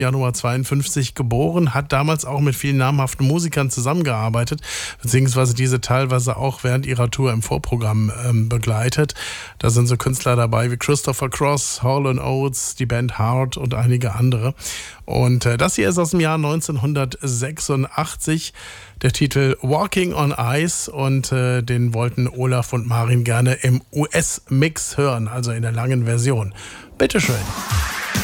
Januar 52 geboren, hat damals auch mit vielen namhaften Musikern zusammengearbeitet, beziehungsweise diese teilweise auch während ihrer Tour im Vorprogramm begleitet. Da sind so Künstler dabei wie Christopher Cross, Hall & Oates, die Band Heart und einige andere. Und das hier ist aus dem Jahr 1986, der Titel Walking on Ice, und den wollten Olaf und Marin gerne im US-Mix hören, also in der langen Version. Bitteschön.